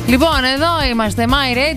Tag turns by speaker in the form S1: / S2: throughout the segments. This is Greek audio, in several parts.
S1: Λοιπόν, εδώ είμαστε, My Radio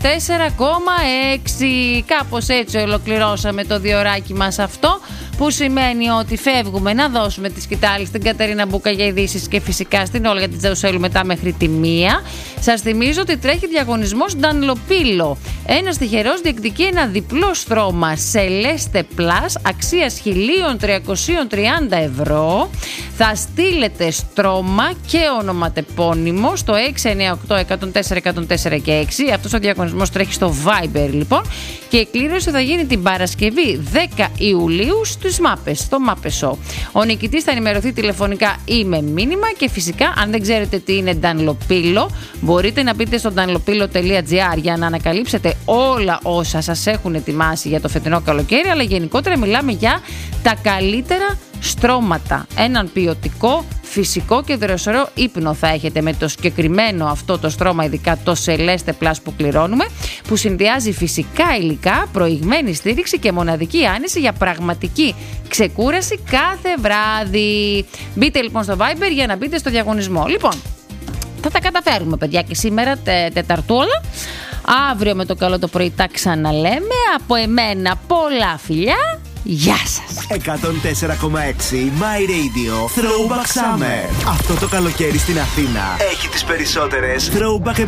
S1: 104,6. Κάπως έτσι ολοκληρώσαμε το διωράκι μας αυτό, που σημαίνει ότι φεύγουμε να δώσουμε τη σκητάλη στην Κατερίνα Μπούκα για ειδήσεις και φυσικά στην Όλγα την Τζαουσέλου μετά μέχρι τη 1. Σας θυμίζω ότι τρέχει διαγωνισμός Dunlopillo. Ένας τυχερός διεκδικεί ένα διπλό στρώμα Celeste Plus αξίας 1.330 ευρώ. Θα στείλετε στρώμα και ονοματεπώνυμο στο 698-104-104 και 6. Αυτός ο διαγωνισμός τρέχει στο Viber λοιπόν, και η κλήρωση θα γίνει την Παρασκευή 10 Ιουλίου στις Μάπες, στο Μάπες Show. Ο νικητής θα ενημερωθεί τηλεφωνικά ή με μήνυμα, και φυσικά αν δεν ξέρετε τι είναι Dunlopillo, μπορείτε να μπείτε στο dunlopillo.gr για να ανακαλύψετε όλα όσα σας έχουν ετοιμάσει για το φετινό καλοκαίρι, αλλά γενικότερα μιλάμε για τα καλύτερα στρώματα. Έναν ποιοτικό, φυσικό και δροσερό ύπνο θα έχετε με το συγκεκριμένο αυτό το στρώμα, ειδικά το Celeste Plus που κληρώνουμε, που συνδυάζει φυσικά υλικά, προηγμένη στήριξη και μοναδική άνεση για πραγματική ξεκούραση κάθε βράδυ. Μπείτε λοιπόν στο Viber για να μπείτε στο διαγωνισμό. Λοιπόν, θα τα καταφέρουμε παιδιά και σήμερα, Τεταρτούλα. Αύριο με το καλό το πρωί τα ξαναλέμε. Από εμένα πολλά φιλιά. Γεια σας.
S2: 104,6 My Radio Throwback Summer. Αυτό το καλοκαίρι στην Αθήνα έχει τις περισσότερες throwback